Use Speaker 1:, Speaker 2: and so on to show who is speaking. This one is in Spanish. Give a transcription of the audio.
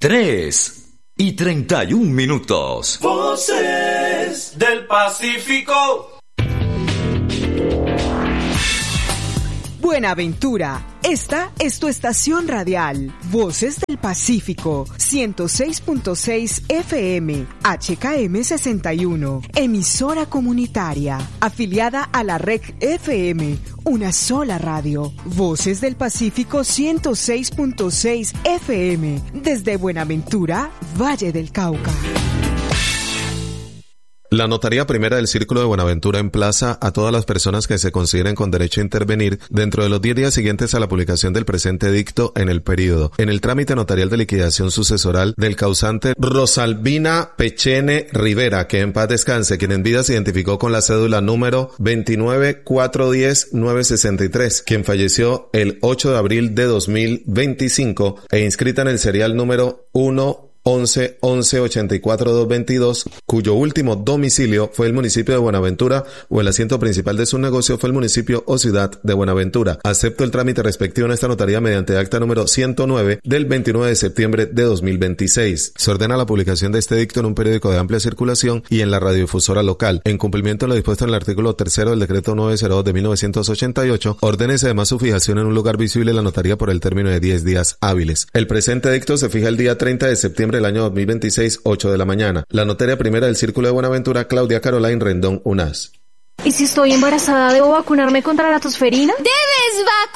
Speaker 1: 3:31.
Speaker 2: Voces del Pacífico.
Speaker 3: Buenaventura, esta es tu estación radial, Voces del Pacífico, 106.6 FM, HKM 61, emisora comunitaria, afiliada a la Red FM, una sola radio, Voces del Pacífico 106.6 FM, desde Buenaventura, Valle del Cauca.
Speaker 4: La Notaría Primera del Círculo de Buenaventura emplaza a todas las personas que se consideren con derecho a intervenir dentro de los 10 días siguientes a la publicación del presente edicto en el período, en el trámite notarial de liquidación sucesoral del causante Rosalvina Pechene Rivera, que en paz descanse, quien en vida se identificó con la cédula número 29410-963, quien falleció el 8 de abril de 2025 e inscrita en el serial número 1-11-11-84-222, cuyo último domicilio fue el municipio de Buenaventura o el asiento principal de su negocio fue el municipio o ciudad de Buenaventura. Acepto el trámite respectivo en esta notaría mediante acta número 109 del 29 de septiembre de 2026. Se ordena la publicación de este edicto en un periódico de amplia circulación y en la radiodifusora local. En cumplimiento de lo dispuesto en el artículo 3 del decreto 902 de 1988, ordénese además su fijación en un lugar visible en la notaría por el término de 10 días hábiles. El presente edicto se fija el día 30 de septiembre del año 2026, 8 de la mañana. La Notaria Primera del Círculo de Buenaventura, Claudia Caroline Rendón Unaz.
Speaker 5: ¿Y si estoy embarazada, debo vacunarme contra la tosferina?
Speaker 6: ¡Debes vacunarte!